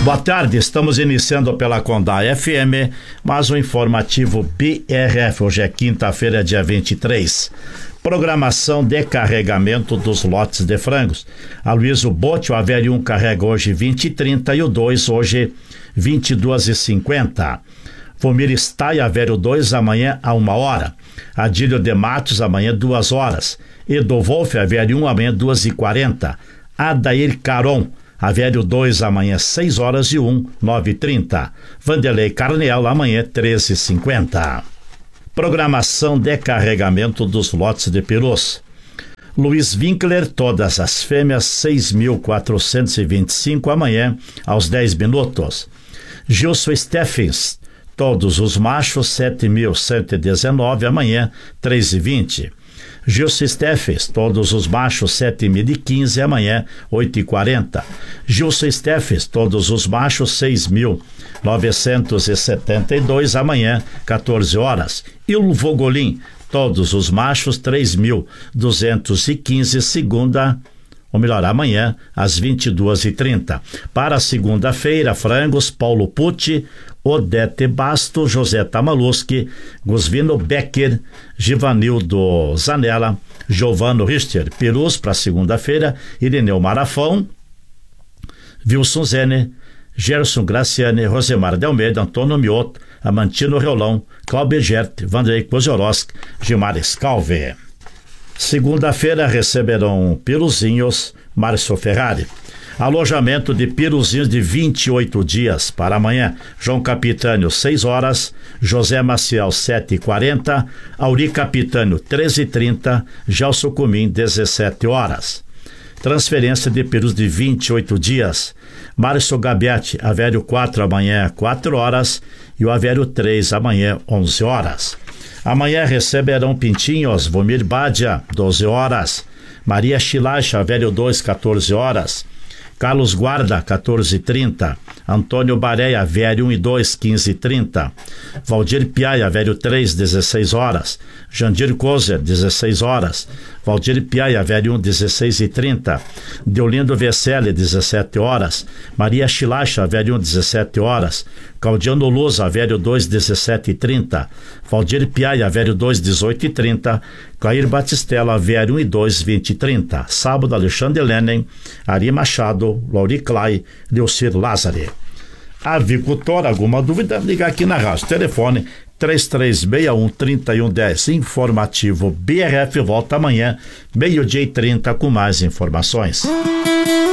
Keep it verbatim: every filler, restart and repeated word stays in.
Boa tarde, estamos iniciando pela Condá F M, mais um informativo B R F. Hoje é quinta-feira, dia vinte e três. Programação de carregamento dos lotes de frangos. A Luizo Bote, o Avério um carrega hoje vinte e trinta e o dois hoje vinte e duas e cinquenta. Vomir Stai, Avério dois, amanhã a uma hora. Adílio de Matos, amanhã duas horas. Edo Wolf, Avério um, amanhã duas e quarenta. Adair Caron, Avério dois, amanhã seis horas e um, nove e trinta. Vanderlei Carnel, amanhã treze e cinquenta. Programação de carregamento dos lotes de perus. Luiz Winkler, todas as fêmeas, seis mil quatrocentos e vinte e cinco, amanhã aos dez minutos. Gilson Steffens, todos os machos, sete mil cento e dezenove, amanhã três e vinte. Gilson Steffens, todos os machos, sete mil e quinze, amanhã oito e quarenta. Gilson Steffens, todos os machos, seis mil novecentos e setenta e dois, amanhã quatorze horas. Il Vogolin, todos os machos, três mil duzentos e quinze, segunda, ou melhor, amanhã às vinte e duas e trinta. Para segunda-feira, frangos, Paulo Pucci, Odete Basto, José Tamaluski, Gusvino Becker, Givanildo Zanella, Giovano Richter. Perus para segunda-feira, Irineu Marafão, Wilson Zene, Gerson Graciane, Rosemar de Almeida, Antônio Mioto, Amantino Reolão, Cláudio Gert, Vandrei Koziorovski, Gilmar Scalve. Segunda-feira receberão peruzinhos, Márcio Ferrari. Alojamento de peruzinhos de vinte e oito dias para amanhã. João Capitânio, seis horas. José Maciel, sete e quarenta. Auri Capitânio, treze e trinta. Gelson Cumim, dezessete horas. Transferência de perus de vinte e oito dias. Márcio Gabetti, Avério quatro, amanhã, quatro horas. E o Avério três, amanhã, onze horas. Amanhã receberão pintinhos, Vomir Badia, doze horas. Maria Chilacha, Avério dois, quatorze horas. Carlos Guarda, quatorze e trinta. Antônio Bareia, Avério um e dois, quinze e trinta. Valdir Piaia, Avério três, dezesseis horas. Jandir Kozer, dezesseis horas. Valdir Piaia, Avério um, dezesseis e trinta. Deolindo Veseli, dezessete horas. Maria Chilacha, Avério um, dezessete horas. Claudiano Luz, Avério dois, dezessete e trinta. Valdir Piaia, Avério dois, dezoito e trinta. Clair Batistella, Avério um e dois, vinte e trinta. Sábado, Alexandre Lenin, Ari Machado, Lauri Clay, Leocir Lázari. Avicultor, alguma dúvida? Liga aqui na rádio. Telefone três três seis um, três um um zero. Informativo B R F volta amanhã, meio-dia e trinta, com mais informações.